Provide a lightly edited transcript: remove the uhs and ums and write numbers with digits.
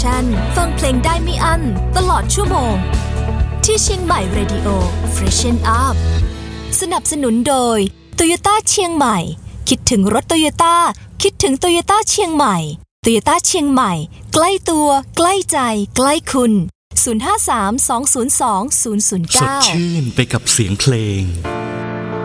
ชั่นฟังเพลงได้ไม่อั้นตลอดชั่วโมงที่เชียงใหม่ Radio Freshen Up สนับสนุนโดย Toyota เชียงใหม่คิดถึงรถ Toyota คิดถึง Toyota เชียงใหม่ Toyota เชียงใหม่ใกล้ตัวใกล้ใจใกล้คุณ053 202 009 สดชื่นไปกับเสียงเพลง